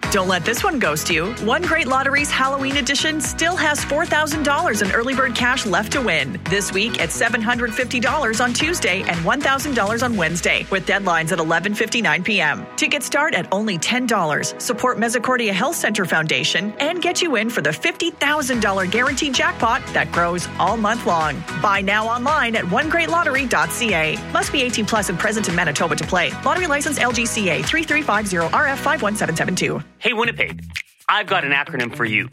Don't let this one ghost you. One Great Lottery's Halloween edition still has $4,000 in early bird cash left to win. This week, it's $750 on Tuesday and $1,000 on Wednesday, with deadlines at 11:59 p.m. Tickets start at only $10. Support Misericordia Health Center Foundation and get you in for the $50,000 guaranteed jackpot that grows all month long. Buy now online at onegreatlottery.ca. Must be 18 plus and present in Manitoba to play. Lottery license LGCA 3350RF 51772. Hey, Winnipeg, I've got an acronym for you.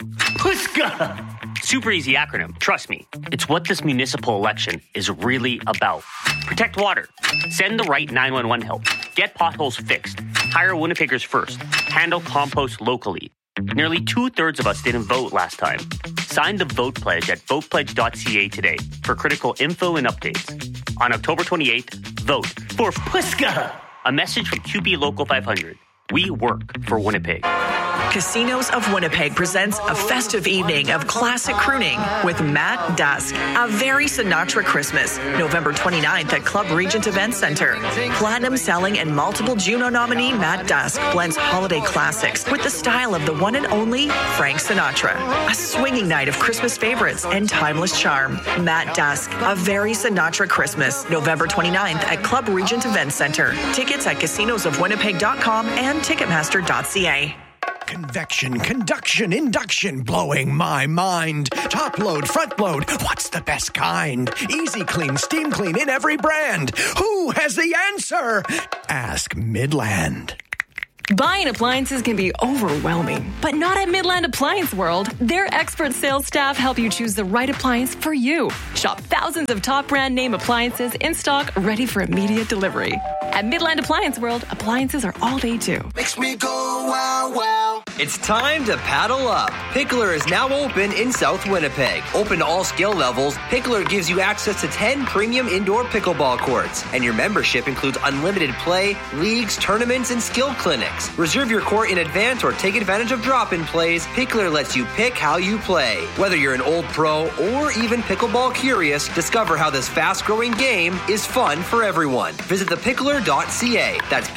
PUSCA! Super easy acronym, trust me. It's what this municipal election is really about. Protect water. Send the right 911 help. Get potholes fixed. Hire Winnipeggers first. Handle compost locally. Nearly 2/3 of us didn't vote last time. Sign the Vote Pledge at votepledge.ca today for critical info and updates. On October 28th, vote for PUSCA! A message from QP Local 500. We work for Winnipeg. Casinos of Winnipeg presents a festive evening of classic crooning with Matt Dusk. A very Sinatra Christmas, November 29th at Club Regent Event Center. Platinum selling and multiple Juno nominee Matt Dusk blends holiday classics with the style of the one and only Frank Sinatra. A swinging night of Christmas favorites and timeless charm. Matt Dusk, a very Sinatra Christmas, November 29th at Club Regent Event Center. Tickets at casinosofwinnipeg.com and ticketmaster.ca. Convection, conduction, induction, blowing my mind. Top load, front load, what's the best kind? Easy clean, steam clean in every brand. Who has the answer? Ask Midland. Buying appliances can be overwhelming, but not at Midland Appliance World. Their expert sales staff help you choose the right appliance for you. Shop thousands of top brand name appliances in stock, ready for immediate delivery. At Midland Appliance World, appliances are all day too. Makes me go wow wow. It's time to paddle up. Pickler is now open in South Winnipeg. Open to all skill levels, Pickler gives you access to 10 premium indoor pickleball courts. And your membership includes unlimited play, leagues, tournaments, and skill clinics. Reserve your court in advance or take advantage of drop-in plays. Pickler lets you pick how you play. Whether you're an old pro or even pickleball curious, discover how this fast-growing game is fun for everyone. Visit thepickler.ca. That's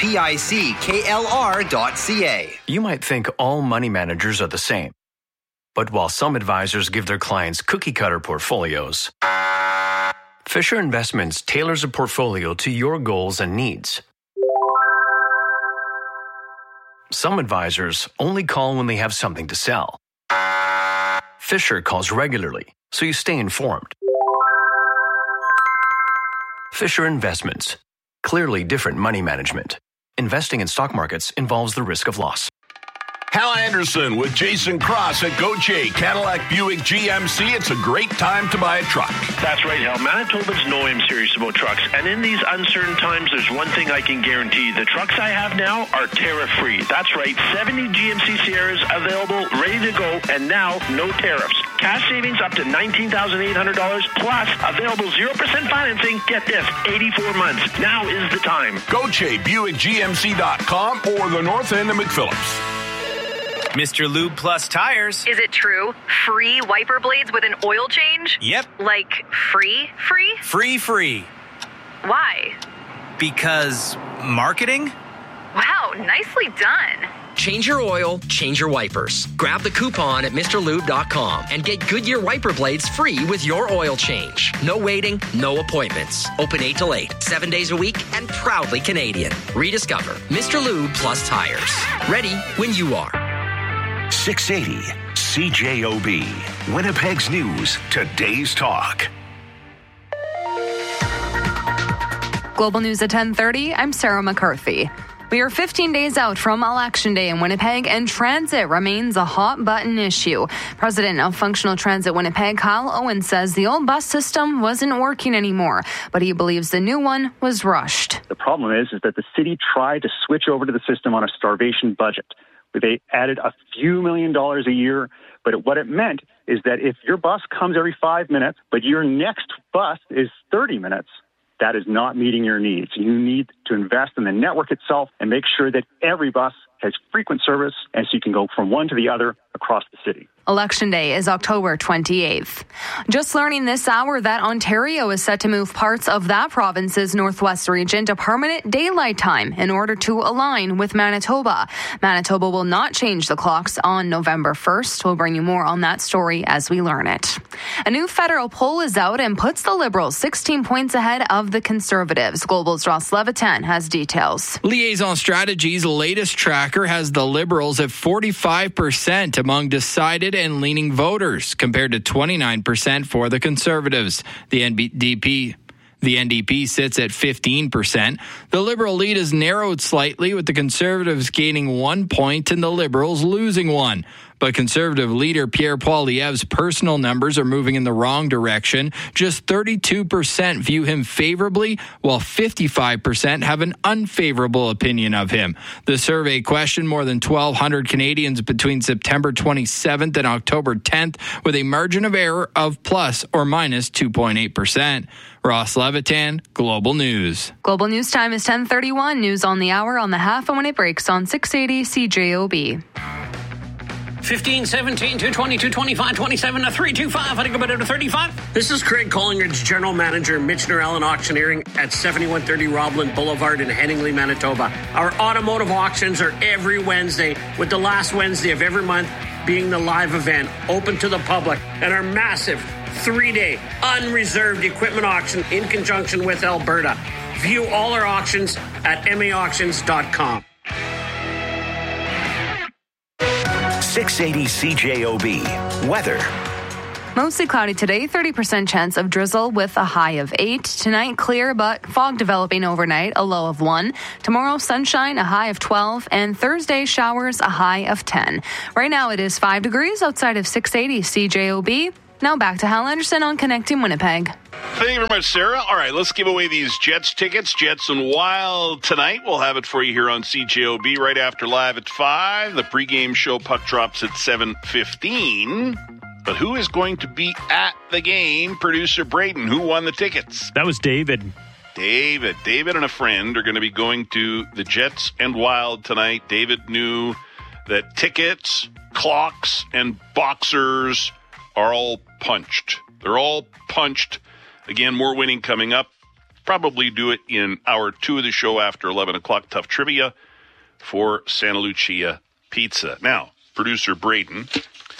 PICKLR.ca. You might think all money managers are the same. But while some advisors give their clients cookie-cutter portfolios, Fisher Investments tailors a portfolio to your goals and needs. Some advisors only call when they have something to sell. Fisher calls regularly, so you stay informed. Fisher Investments. Clearly different money management. Investing in stock markets involves the risk of loss. Hal Anderson with Jason Cross at Gauthier Cadillac Buick GMC. It's a great time to buy a truck. That's right, Hal. Manitobans know I'm serious about trucks. And in these uncertain times, there's one thing I can guarantee. The trucks I have now are tariff-free. That's right, 70 GMC Sierras available, ready to go, and now no tariffs. Cash savings up to $19,800 plus available 0% financing. Get this, 84 months. Now is the time. Gauthier BuickGMC.com or the north end of McPhillips. Mr. Lube Plus Tires. Is it true? Free wiper blades with an oil change? Yep. Like free? Free. Why? Because marketing? Wow, nicely done. Change your oil, change your wipers. Grab the coupon at MrLube.com and get Goodyear wiper blades free with your oil change. No waiting, no appointments. Open 8 till 8, 7 days a week, and proudly Canadian. Rediscover Mr. Lube Plus Tires. Ready when you are. 680 CJOB. Winnipeg's News, today's talk. Global News at 10:30. I'm Sarah McCarthy. We are 15 days out from Election Day in Winnipeg, and transit remains a hot-button issue. President of Functional Transit Winnipeg, Kyle Owen, says the old bus system wasn't working anymore, but he believes the new one was rushed. The problem is that the city tried to switch over to the system on a starvation budget. They added a few $1 million a year, but what it meant is that if your bus comes every 5 minutes, but your next bus is 30 minutes, that is not meeting your needs. You need to invest in the network itself and make sure that every bus has frequent service, and so you can go from one to the other across the city. Election Day is October 28th. Just learning this hour that Ontario is set to move parts of that province's northwest region to permanent daylight time in order to align with Manitoba. Manitoba will not change the clocks on November 1st. We'll bring you more on that story as we learn it. A new federal poll is out and puts the Liberals 16 points ahead of the Conservatives. Global's Ross Levitan has details. Liaison Strategy's latest tracker has the Liberals at 45% among decided and leaning voters, compared to 29% for the Conservatives. The NDP sits at 15%. The Liberal lead has narrowed slightly, with the Conservatives gaining 1 point and the Liberals losing 1. But Conservative leader Pierre Poilievre's personal numbers are moving in the wrong direction. Just 32% view him favorably, while 55% have an unfavorable opinion of him. The survey questioned more than 1,200 Canadians between September 27th and October 10th, with a margin of error of plus or minus 2.8%. Ross Levitan, Global News. Global News time is 10:31. News on the hour on the half and when it breaks on 680 CJOB. 15, 17, 220, 225, 27, 325. I think about it to 35. This is Craig Collingridge, General Manager, Michener Allen Auctioneering at 7130 Roblin Boulevard in Henningley, Manitoba. Our automotive auctions are every Wednesday, with the last Wednesday of every month being the live event, open to the public, and our massive 3-day unreserved equipment auction in conjunction with Alberta. View all our auctions at maauctions.com. 680 CJOB. Weather. Mostly cloudy today, 30% chance of drizzle with a high of 8. Tonight, clear, but fog developing overnight, a low of 1. Tomorrow, sunshine, a high of 12. And Thursday, showers, a high of 10. Right now, it is 5 degrees outside of 680 CJOB. Now back to Hal Anderson on Connecting Winnipeg. Thank you very much, Sarah. All right, let's give away these Jets tickets. Jets and Wild tonight. We'll have it for you here on CJOB right after Live at 5. The pregame show puck drops at 7:15. But who is going to be at the game? Producer Braden, who won the tickets? That was David. David and a friend are going to be going to the Jets and Wild tonight. David knew that tickets, clocks, and boxers are all punched. They're all punched. Again, more winning coming up. Probably do it in hour 2 of the show after 11 o'clock. Tough trivia for Santa Lucia Pizza. Now, producer Braden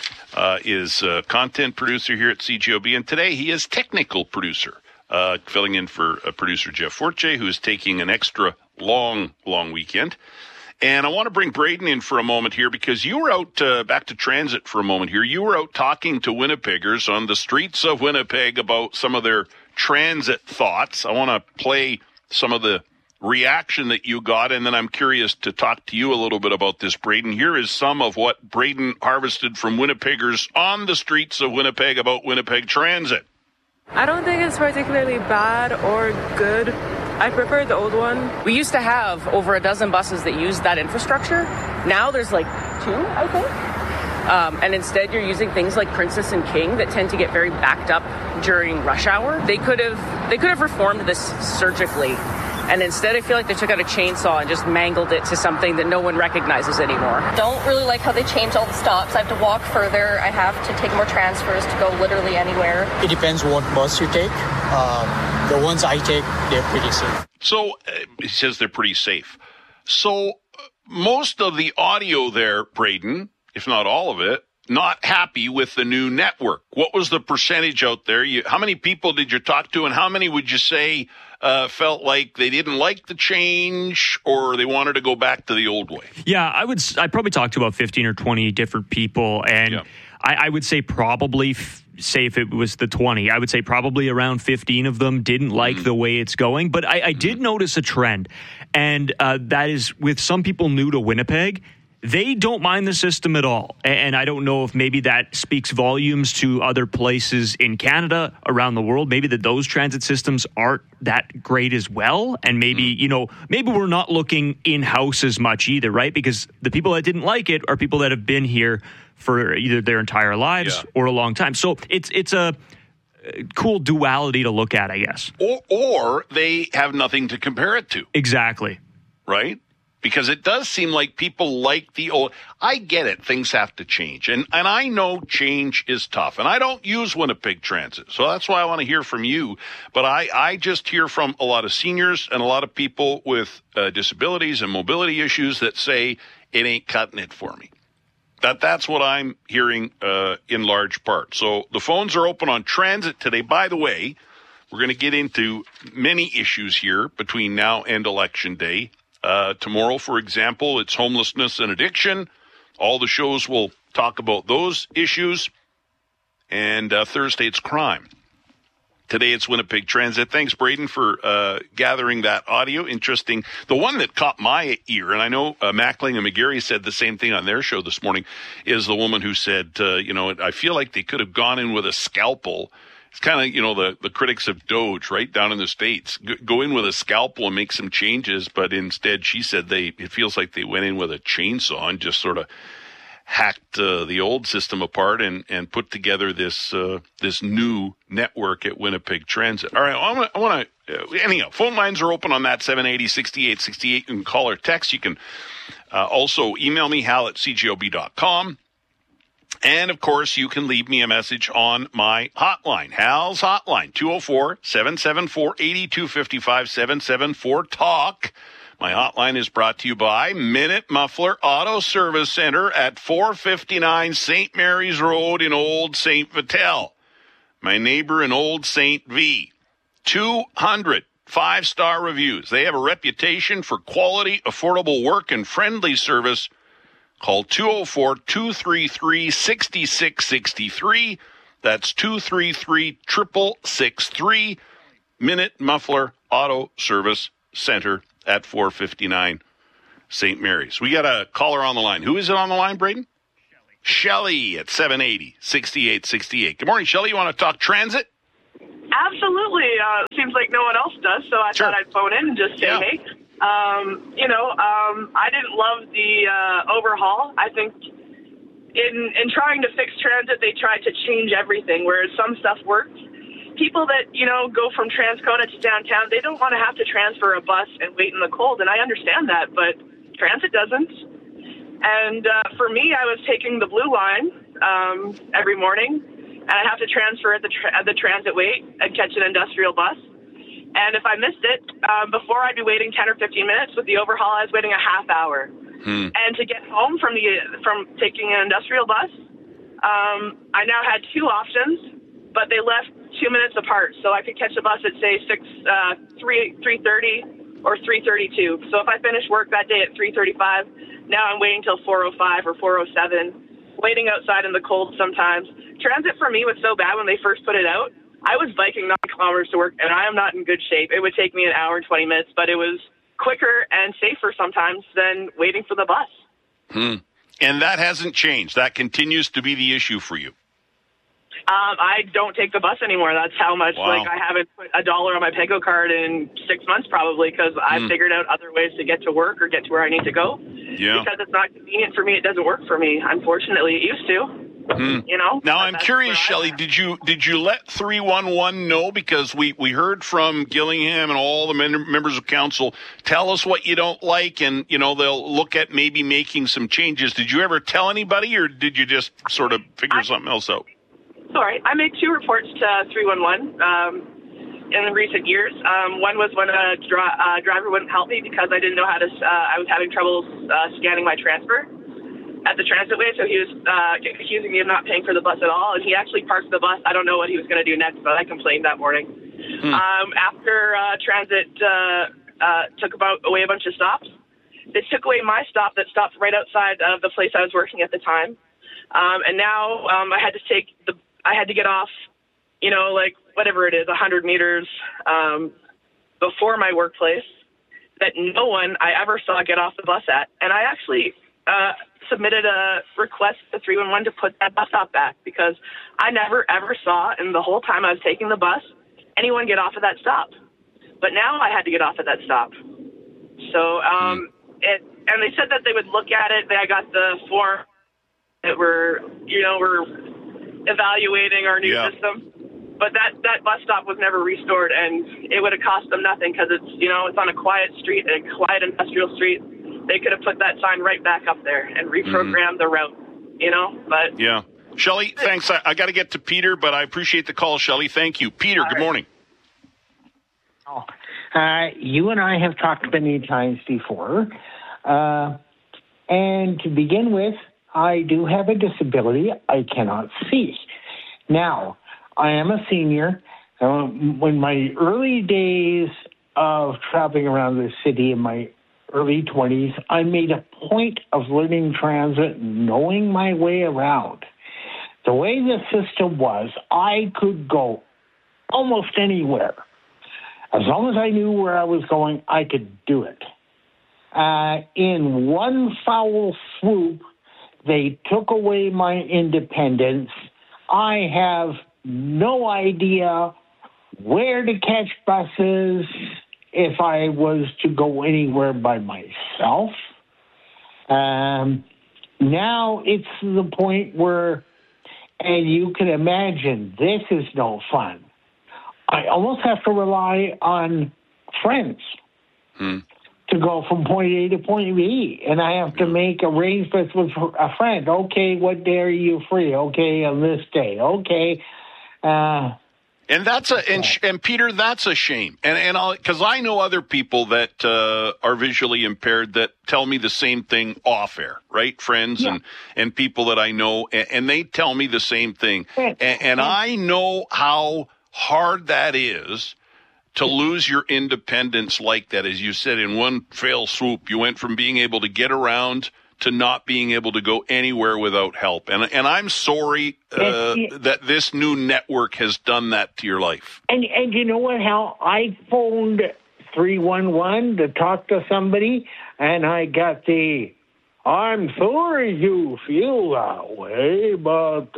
is a content producer here at CJOB, and today he is technical producer, filling in for producer Jeff Forte, who is taking an extra long weekend. And I want to bring Braden in for a moment here because you were out, back to transit for a moment here. You were out talking to Winnipeggers on the streets of Winnipeg about some of their transit thoughts. I want to play some of the reaction that you got, and then I'm curious to talk to you a little bit about this, Braden. Here is some of what Braden harvested from Winnipeggers on the streets of Winnipeg about Winnipeg Transit. I don't think it's particularly bad or good. I prefer the old one. We used to have over a dozen buses that used that infrastructure. Now there's like 2, I think. And instead you're using things like Princess and King that tend to get very backed up during rush hour. They could have reformed this surgically. And instead, I feel like they took out a chainsaw and just mangled it to something that no one recognizes anymore. Don't really like how they changed all the stops. I have to walk further. I have to take more transfers to go literally anywhere. It depends what bus you take. The ones I take, they're pretty safe. So, he says they're pretty safe. So, most of the audio there, Braden, if not all of it, not happy with the new network. What was the percentage out there? How many people did you talk to, and how many would you say felt like they didn't like the change or they wanted to go back to the old way? Yeah, I'd probably talk to about 15 or 20 different people, and yeah. I would say probably, say if it was the 20, I would say probably around 15 of them didn't like the way it's going. But I did notice a trend, and that is with some people new to Winnipeg, they don't mind the system at all. And I don't know if maybe that speaks volumes to other places in Canada, around the world. Maybe that those transit systems aren't that great as well. And maybe, maybe we're not looking in-house as much either, right? Because the people that didn't like it are people that have been here for either their entire lives or a long time. So it's a cool duality to look at, I guess. Or they have nothing to compare it to. Exactly. Right? because it does seem like people like the old. I get it. Things have to change. And I know change is tough. And I don't use Winnipeg Transit. So that's why I want to hear from you. But I just hear from a lot of seniors and a lot of people with disabilities and mobility issues that say it ain't cutting it for me. That's what I'm hearing in large part. So the phones are open on transit today. By the way, we're going to get into many issues here between now and Election Day. Tomorrow, for example, it's homelessness and addiction. All the shows will talk about those issues. And Thursday, it's crime. Today, it's Winnipeg Transit. Thanks, Braden, for gathering that audio. Interesting. The one that caught my ear, and I know Mackling and McGarry said the same thing on their show this morning, is the woman who said, I feel like they could have gone in with a scalpel. It's kind of, the critics of Doge, right, down in the States. Go in with a scalpel and make some changes, but instead she said it feels like they went in with a chainsaw and just sort of hacked the old system apart and put together this new network at Winnipeg Transit. All right, I want to anyhow, phone lines are open on that 780-6868. You can call or text. You can also email me, hal@cjob.com. And, of course, you can leave me a message on my hotline, Hal's hotline, 204-774-8255, 774-TALK. My hotline is brought to you by Minute Muffler Auto Service Center at 459 St. Mary's Road in Old St. Vital. My neighbor in Old St. V. 200 5-star reviews. They have a reputation for quality, affordable work, and friendly service. Call 204-233-6663. That's 233-6663. Minute Muffler Auto Service Center at 459 St. Mary's. We got a caller on the line. Who is it on the line, Braden? Shelley at 780-6868. Good morning, Shelley. You want to talk transit? Absolutely. Seems like no one else does, so I thought I'd phone in and just say, hey. I didn't love the overhaul. I think in trying to fix transit, they tried to change everything, whereas some stuff worked. People that, go from Transcona to downtown, they don't want to have to transfer a bus and wait in the cold, and I understand that, but transit doesn't. And for me, I was taking the Blue Line every morning, and I have to transfer at the transit wait and catch an industrial bus. And if I missed it, before I'd be waiting 10 or 15 minutes. With the overhaul, I was waiting a half hour. And to get home from taking an industrial bus, I now had two options, but they left 2 minutes apart. So I could catch a bus at, say, 3:30 or 3:32. So if I finished work that day at 3:35, now I'm waiting till 4:05 or 4:07, waiting outside in the cold sometimes. Transit for me was so bad when they first put it out. I was biking 9 kilometers to work, and I am not in good shape. It would take me an hour and 20 minutes, but it was quicker and safer sometimes than waiting for the bus. And that hasn't changed. That continues to be the issue for you. I don't take the bus anymore. That's how much, I haven't put $1 on my Pego card in 6 months probably, because I've figured out other ways to get to work or get to where I need to go. Yeah. Because it's not convenient for me, it doesn't work for me. Unfortunately, it used to. Now I'm curious, Shelley, did you let 311 know? Because we heard from Gillingham and all the members of council. Tell us what you don't like, and they'll look at maybe making some changes. Did you ever tell anybody, or did you just sort of figure something else out? Sorry, I made 2 reports to 311 in recent years. One was when a driver wouldn't help me because I didn't know how to. I was having trouble scanning my transfer at the transitway, so he was accusing me of not paying for the bus at all, and he actually parked the bus. I don't know what he was going to do next, but I complained that morning. After transit took away a bunch of stops, they took away my stop that stopped right outside of the place I was working at the time, and now I had to get off, whatever it is, 100 meters before my workplace that no one I ever saw get off the bus at, and I actually submitted a request to 311 to put that bus stop back, because I never, ever saw, in the whole time I was taking the bus, anyone get off at that stop. But now I had to get off at that stop. So, and they said that they would look at it. I got the form that we're evaluating our new system. But that bus stop was never restored, and it would have cost them nothing, because it's, it's on a quiet street, a quiet industrial street. they could have put that sign right back up there and reprogrammed the route, but. Yeah. Shelley, thanks. I got to get to Peter, but I appreciate the call, Shelley. Thank you. Peter, good morning. You and I have talked many times before. And to begin with, I do have a disability. I cannot see. Now, I am a senior. When my early days of traveling around the city in my early 20s, I made a point of learning transit, knowing my way around. The way the system was, I could go almost anywhere. As long as I knew where I was going, I could do it. In one foul swoop, they took away my independence. I have no idea where to catch buses if I was to go anywhere by myself. Now it's to the point where, and you can imagine, this is no fun. I almost have to rely on friends to go from point A to point B, and I have to make arrangements with a friend. Okay, what day are you free? Okay, on this day. Okay. And that's and Peter, that's a shame. And because I know other people that are visually impaired that tell me the same thing off air, right? Friends and people that I know, and they tell me the same thing. And I know how hard that is to lose your independence like that. As you said, in one fell swoop, you went from being able to get around to not being able to go anywhere without help. And I'm sorry that this new network has done that to your life. And you know what, Hal? I phoned 311 to talk to somebody, and I got the, I'm sorry you feel that way, but,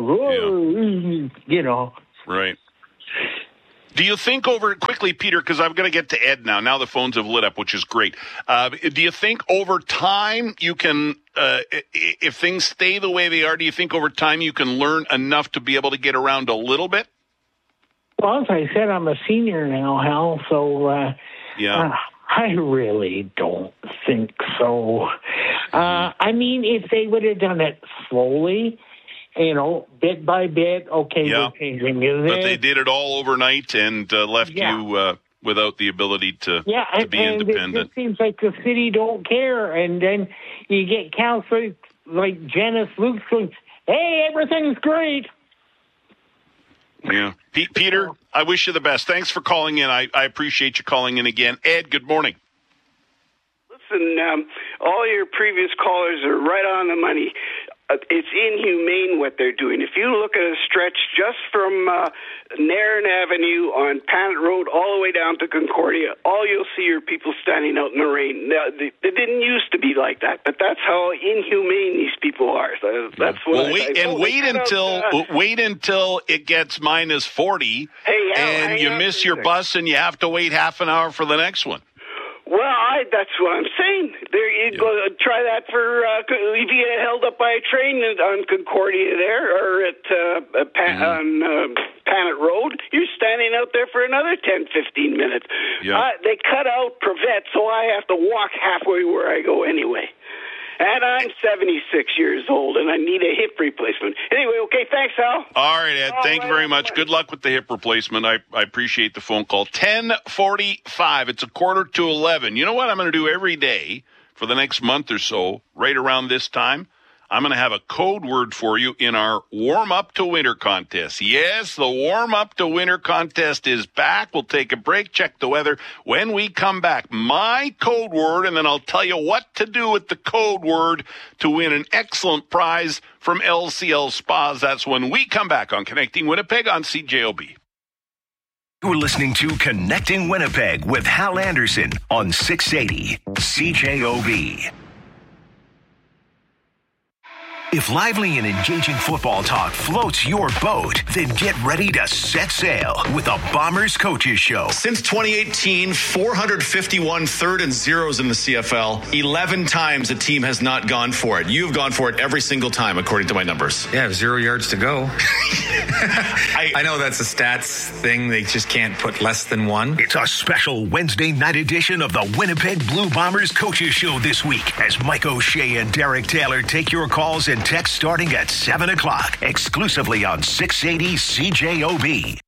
Right. Do you think quickly, Peter, because I'm going to get to Ed now. Now the phones have lit up, which is great. Do you think over time you can, if things stay the way they are, do you think over time you can learn enough to be able to get around a little bit? Well, as I said, I'm a senior now, Hal, so I really don't think so. I mean, if they would have done it slowly, bit by bit, okay, we're changing this. But they did it all overnight and left you without the ability to be independent. It seems like the city don't care, and then you get councillors like Janice Luke going, hey, everything's great. Yeah. Peter, I wish you the best. Thanks for calling in. I appreciate you calling in again. Ed, good morning. Listen, all your previous callers are right on the money. It's inhumane what they're doing. If you look at a stretch just from Nairn Avenue on Panet Road all the way down to Concordia, all you'll see are people standing out in the rain. Now, they didn't used to be like that, but that's how inhumane these people are. So that's what. Well, wait until it gets minus 40, and you miss your bus, and you have to wait half an hour for the next one. Well, that's what I'm saying. There, you go try that for if you get held up by a train on Concordia there, or at on Panet Road, you're standing out there for another 10, 15 minutes. Yeah. They cut out Prevette, so I have to walk halfway where I go anyway. And I'm 76 years old, and I need a hip replacement. Anyway, okay, thanks, Al. All right, Ed, thank you very much. Good luck with the hip replacement. I appreciate the phone call. 10:45, it's 11:45. You know what I'm going to do every day for the next month or so, right around this time? I'm going to have a code word for you in our Warm Up to Winter contest. Yes, the Warm Up to Winter contest is back. We'll take a break, check the weather. When we come back, my code word, and then I'll tell you what to do with the code word to win an excellent prize from LCL Spas. That's when we come back on Connecting Winnipeg on CJOB. You're listening to Connecting Winnipeg with Hal Anderson on 680 CJOB. If lively and engaging football talk floats your boat, then get ready to set sail with the Bombers Coaches Show. Since 2018, 451 third and zeros in the CFL. 11 times a team has not gone for it. You've gone for it every single time, according to my numbers. Yeah, 0 yards to go. I know that's a stats thing. They just can't put less than one. It's a special Wednesday night edition of the Winnipeg Blue Bombers Coaches Show this week as Mike O'Shea and Derek Taylor take your calls and texts starting at 7 o'clock, exclusively on 680 CJOB.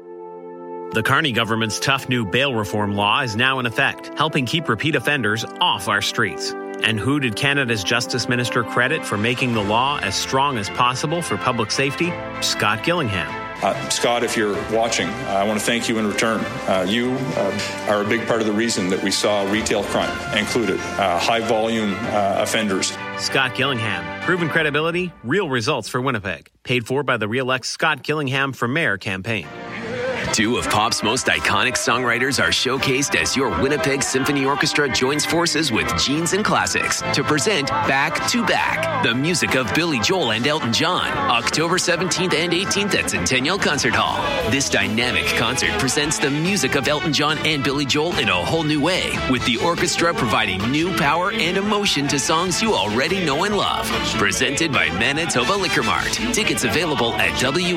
The Carney government's tough new bail reform law is now in effect, helping keep repeat offenders off our streets. And who did Canada's Justice Minister credit for making the law as strong as possible for public safety? Scott Gillingham. Scott, if you're watching, I want to thank you in return. You are a big part of the reason that we saw retail crime included, high-volume offenders. Scott Gillingham. Proven credibility, real results for Winnipeg. Paid for by the Re-elect Scott Gillingham for Mayor campaign. Two of pop's most iconic songwriters are showcased as your Winnipeg Symphony Orchestra joins forces with Genes and Classics to present Back to Back, the music of Billy Joel and Elton John, October 17th and 18th at Centennial Concert Hall. This dynamic concert presents the music of Elton John and Billy Joel in a whole new way, with the orchestra providing new power and emotion to songs you already know and love. Presented by Manitoba Liquor Mart. Tickets available at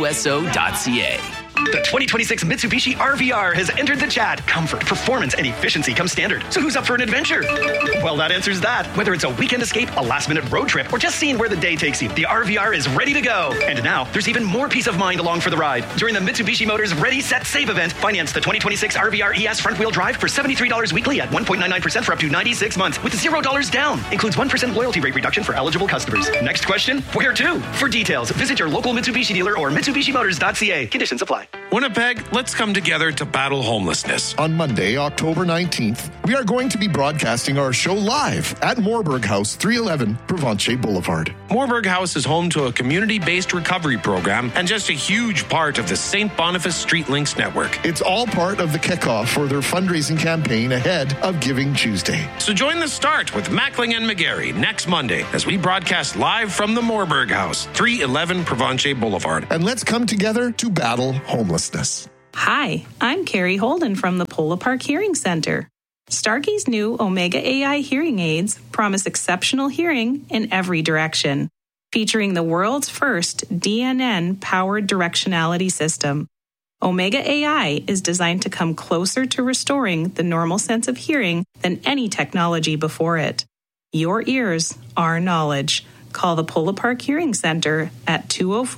WSO.ca. The 2026 Mitsubishi RVR has entered the chat. Comfort, performance, and efficiency come standard. So who's up for an adventure? Well, that answers that. Whether it's a weekend escape, a last-minute road trip, or just seeing where the day takes you, the RVR is ready to go. And now, there's even more peace of mind along for the ride. During the Mitsubishi Motors Ready, Set, Save event, finance the 2026 RVR ES front-wheel drive for $73 weekly at 1.99% for up to 96 months with $0 down. Includes 1% loyalty rate reduction for eligible customers. Next question, where to? For details, visit your local Mitsubishi dealer or MitsubishiMotors.ca. Conditions apply. Winnipeg, let's come together to battle homelessness. On Monday, October 19th, we are going to be broadcasting our show live at Moorburg House, 311 Provencher Boulevard. Moorburg House is home to a community-based recovery program and just a huge part of the St. Boniface Street Links network. It's all part of the kickoff for their fundraising campaign ahead of Giving Tuesday. So join the start with Mackling and McGarry next Monday as we broadcast live from the Moorburg House, 311 Provencher Boulevard. And let's come together to battle homelessness. Hi, I'm Carrie Holden from the Polo Park Hearing Center. Starkey's new Omega AI hearing aids promise exceptional hearing in every direction, featuring the world's first DNN-powered directionality system. Omega AI is designed to come closer to restoring the normal sense of hearing than any technology before it. Your ears, our knowledge. Call the Polo Park Hearing Center at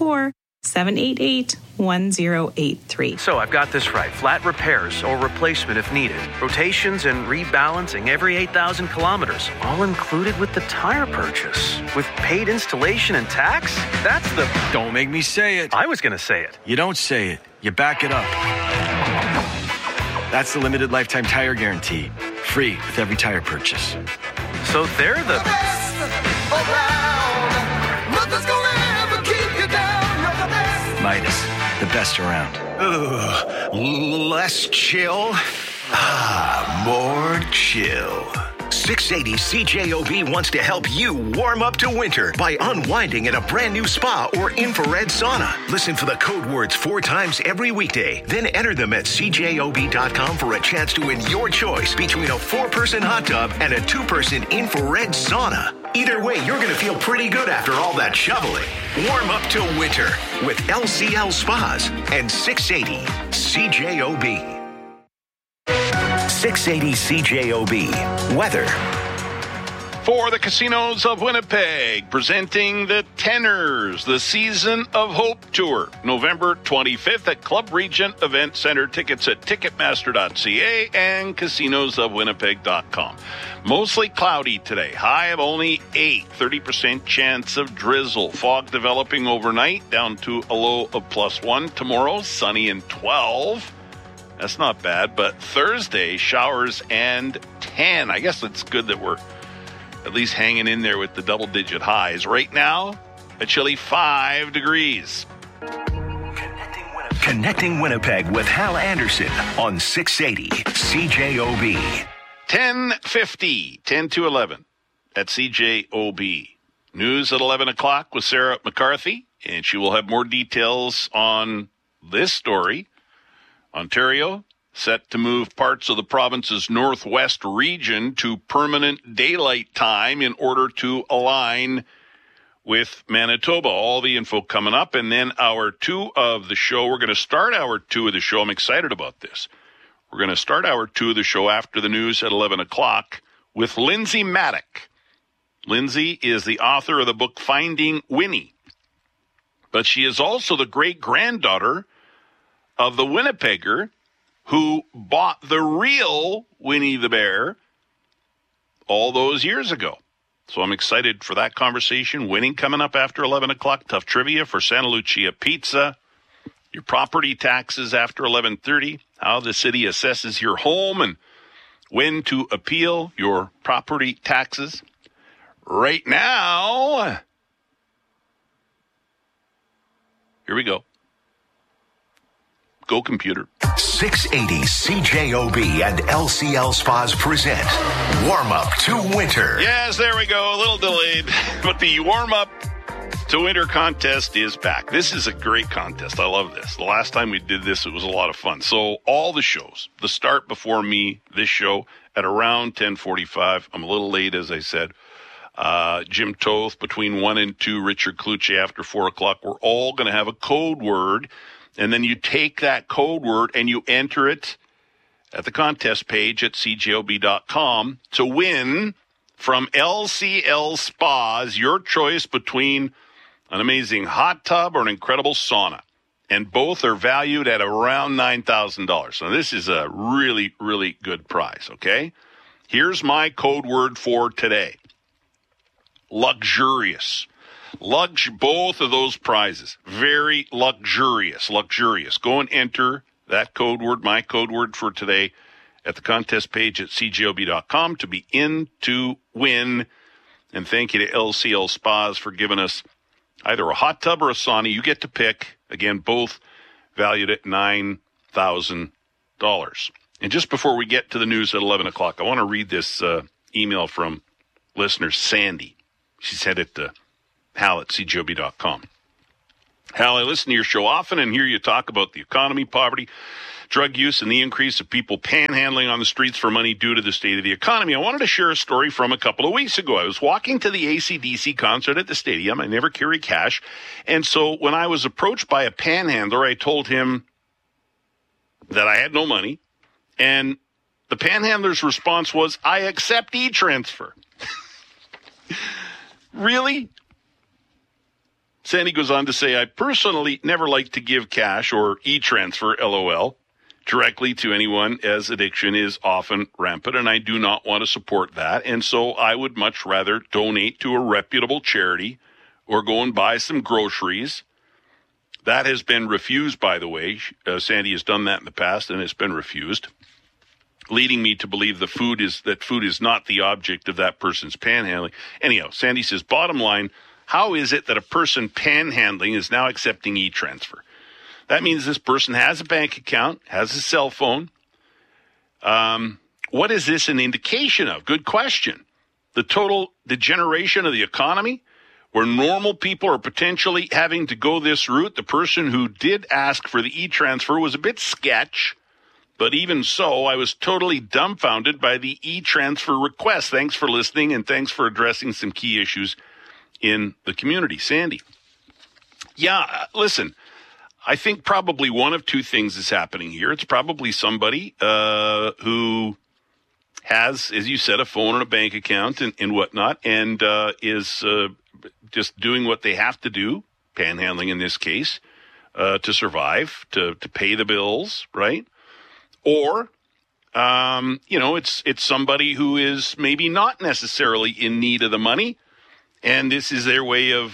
204-788-1083. So I've got this right. Flat repairs or replacement if needed. Rotations and rebalancing every 8,000 kilometers. All included with the tire purchase. With paid installation and tax? That's the... Don't make me say it. I was going to say it. You don't say it. You back it up. That's the limited lifetime tire guarantee. Free with every tire purchase. So they're the... best around. Nothing's gonna ever keep you down. You're the best. Midas, the best around. Ugh, less chill, more chill. 680 CJOB wants to help you warm up to winter by unwinding in a brand new spa or infrared sauna. Listen for the code words 4 times every weekday. Then enter them at CJOB.com for a chance to win your choice between a 4-person hot tub and a 2-person infrared sauna. Either way, you're going to feel pretty good after all that shoveling. Warm up to winter with LCL Spas and 680 CJOB. 680 CJOB. Weather. For the Casinos of Winnipeg, presenting the Tenors, the Season of Hope Tour, November 25th at Club Regent Event Center. Tickets at Ticketmaster.ca and casinosofwinnipeg.com. Mostly cloudy today. High of only 8, 30% chance of drizzle. Fog developing overnight down to a low of +1. Tomorrow, sunny and 12. That's not bad, but Thursday, showers and 10. I guess it's good that we're at least hanging in there with the double-digit highs. Right now, a chilly 5 degrees. Connecting Winnipeg with Hal Anderson on 680 CJOB. 10:50, 10 to 11 at CJOB. News at 11 o'clock with Sarah McCarthy, and she will have more details on this story. Ontario set to move parts of the province's northwest region to permanent daylight time in order to align with Manitoba. All the info coming up. And then hour 2 of the show, we're going to start hour 2 of the show. I'm excited about this. We're going to start hour 2 of the show after the news at 11 o'clock with Lindsay Maddock. Lindsay is the author of the book Finding Winnie. But she is also the great-granddaughter of the Winnipegger who bought the real Winnie the Bear all those years ago. So I'm excited for that conversation. Winning coming up after 11 o'clock. Tough trivia for Santa Lucia Pizza. Your property taxes after 11:30. How the city assesses your home and when to appeal your property taxes. Right now, here we go. Go computer. 680 CJOB and LCL Spas present Warm Up to Winter. Yes, there we go. A little delayed, but the Warm Up to Winter contest is back. This is a great contest. I love this. The last time we did this, it was a lot of fun. So all the shows, the start before me, this show at around 10:45. I'm a little late, as I said. Jim Toth between 1 and 2, Richard Kluche after 4 o'clock. We're all going to have a code word, and then you take that code word and you enter it at the contest page at cjob.com to win from LCL Spas, your choice between an amazing hot tub or an incredible sauna. And both are valued at around $9,000. So this is a really, really good prize, okay? Here's my code word for today. Luxurious. Both of those prizes. Very luxurious. Go and enter that code word, my code word for today, at the contest page at cjob.com to be in to win. And thank you to LCL Spas for giving us either a hot tub or a sauna. You get to pick. Again, both valued at $9,000. And just before we get to the news at 11 o'clock, I want to read this email from listener Sandy. She's headed to Hal at cjob.com. Hal, I listen to your show often and hear you talk about the economy, poverty, drug use, and the increase of people panhandling on the streets for money due to the state of the economy. I wanted to share a story from a couple of weeks ago. I was walking to the AC/DC concert at the stadium. I never carry cash. And so when I was approached by a panhandler, I told him that I had no money. And the panhandler's response was, I accept e-transfer. Really? Sandy goes on to say, I personally never like to give cash or e-transfer, LOL, directly to anyone, as addiction is often rampant, and I do not want to support that. And so I would much rather donate to a reputable charity or go and buy some groceries. That has been refused, by the way. Sandy has done that in the past, and it's been refused, leading me to believe that food is not the object of that person's panhandling. Anyhow, Sandy says, bottom line, how is it that a person panhandling is now accepting e-transfer? That means this person has a bank account, has a cell phone. What is this an indication of? Good question. The total degeneration of the economy, where normal people are potentially having to go this route. The person who did ask for the e-transfer was a bit sketch. But even so, I was totally dumbfounded by the e-transfer request. Thanks for listening, and thanks for addressing some key issues in the community. Sandy. Yeah, listen, I think probably one of two things is happening here. It's probably somebody who has, as you said, a phone and a bank account and whatnot, and is just doing what they have to do, panhandling in this case, to survive, to pay the bills, right? Or, it's somebody who is maybe not necessarily in need of the money, and this is their way of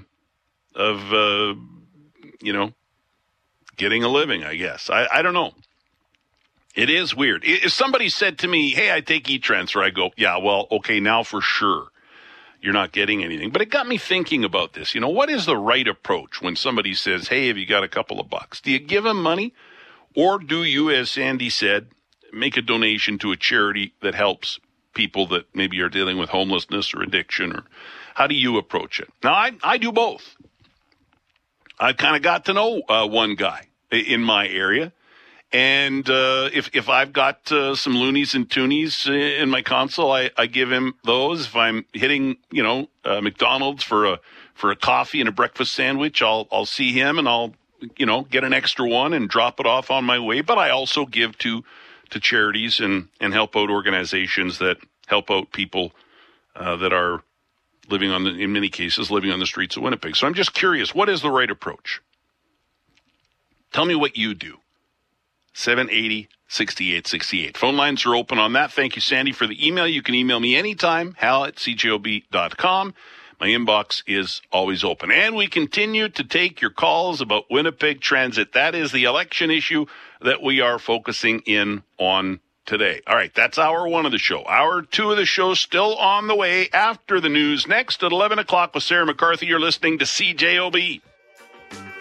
getting a living, I guess. I don't know. It is weird. If somebody said to me, hey, I take e-transfer, I go, yeah, well, okay, now for sure you're not getting anything. But it got me thinking about this. What is the right approach when somebody says, hey, have you got a couple of bucks? Do you give them money? Or do you, as Sandy said, make a donation to a charity that helps people that maybe are dealing with homelessness or addiction? Or how do you approach it? Now, I do both. I've kind of got to know one guy in my area, And if I've got some loonies and toonies in my console, I give him those. If I'm hitting, McDonald's for a coffee and a breakfast sandwich, I'll see him and I'll, get an extra one and drop it off on my way. But I also give to charities and help out organizations that help out people that are in many cases, living on the streets of Winnipeg. So I'm just curious, what is the right approach? Tell me what you do. 780-6868. Phone lines are open on that. Thank you, Sandy, for the email. You can email me anytime, hal@cjob.com. My inbox is always open. And we continue to take your calls about Winnipeg Transit. That is the election issue that we are focusing in on today. All right, that's hour one of the show. Hour two of the show still on the way after the news. Next at 11 o'clock with Sarah McCarthy, you're listening to CJOB.